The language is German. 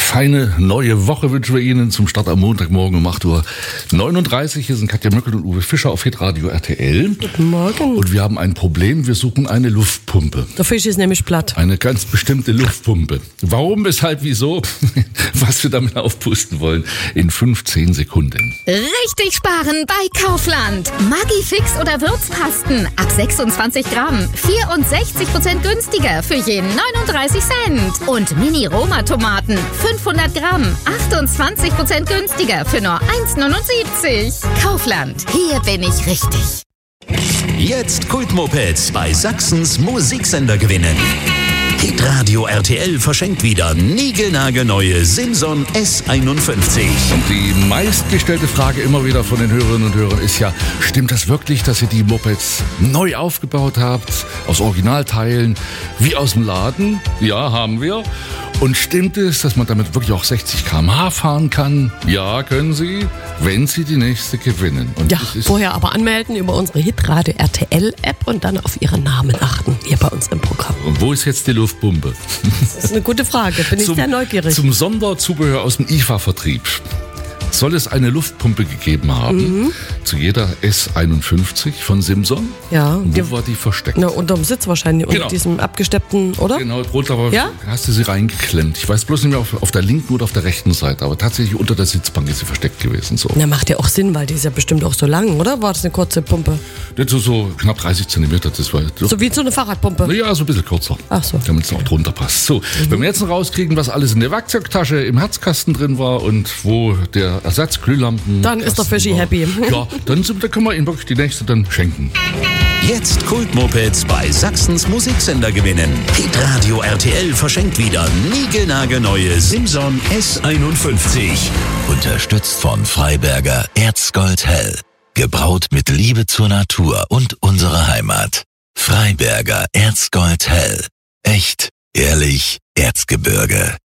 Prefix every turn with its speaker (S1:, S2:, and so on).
S1: feine neue Woche wünschen wir Ihnen zum Start am Montagmorgen um 8:39 Uhr. Hier sind Katja Möckel und Uwe Fischer auf Hitradio RTL.
S2: Guten Morgen.
S1: Und wir haben ein Problem, wir suchen eine Luftpumpe.
S2: Der Fisch ist nämlich platt.
S1: Eine ganz bestimmte Luftpumpe. Warum, weshalb, wieso, was wir damit aufpusten wollen, in 15 Sekunden.
S3: Richtig sparen bei Kaufland. Maggi-Fix oder Würzpasten ab 26 Gramm. 64% günstiger für je 39 Cent. Und Mini-Roma-Tomaten 500 Gramm. 28% günstiger für nur 1,79. Kaufland. Hier bin ich richtig.
S4: Jetzt Kultmopeds bei Sachsens Musiksender gewinnen. Hitradio RTL verschenkt wieder niegelnagelneue Simson S51.
S1: Und die meistgestellte Frage immer wieder von den Hörerinnen und Hörern ist ja, stimmt das wirklich, dass ihr die Mopeds neu aufgebaut habt, aus Originalteilen, wie aus dem Laden? Ja, haben wir. Und stimmt es, dass man damit wirklich auch 60 km/h fahren kann? Ja, können Sie, wenn Sie die nächste gewinnen. Und
S2: Ja, vorher aber anmelden über unsere Hitradio RTL App und dann auf Ihren Namen achten, hier bei uns im Programm.
S1: Und wo ist jetzt die Luftpumpe?
S2: Das ist eine gute Frage, bin ich sehr neugierig.
S1: Zum Sonderzubehör aus dem IFA-Vertrieb soll es eine Luftpumpe gegeben haben, zu jeder S51 von Simson.
S2: Ja.
S1: Und wo war die versteckt?
S2: Na, unterm Sitz wahrscheinlich,
S1: Genau.
S2: unter diesem abgesteppten, oder?
S1: Genau, drunter aber
S2: Ja?
S1: hast du sie reingeklemmt. Ich weiß bloß nicht mehr auf der linken oder auf der rechten Seite, aber tatsächlich unter der Sitzbank ist sie versteckt gewesen. So.
S2: Na, macht ja auch Sinn, weil die ist ja bestimmt auch so lang, oder? War das eine kurze Pumpe?
S1: Nicht so knapp 30 Zentimeter, das war
S2: So wie so eine Fahrradpumpe?
S1: ja, so ein bisschen kürzer.
S2: Ach so.
S1: Damit es noch drunter passt. So, wenn wir jetzt noch rauskriegen, was alles in der Werkzeugtasche im Herzkasten drin war und wo der Ersatzglühlampen.
S2: Dann ist der Fischi happy.
S1: Ja, dann können wir Ihnen wirklich die nächste dann schenken.
S4: Jetzt Kultmopeds bei Sachsens Musiksender gewinnen. Hitradio RTL verschenkt wieder niegelnagelneue Simson S51. Unterstützt von Freiberger Erzgold Hell. Gebraut mit Liebe zur Natur und unserer Heimat. Freiberger Erzgold Hell. Echt, ehrlich, Erzgebirge.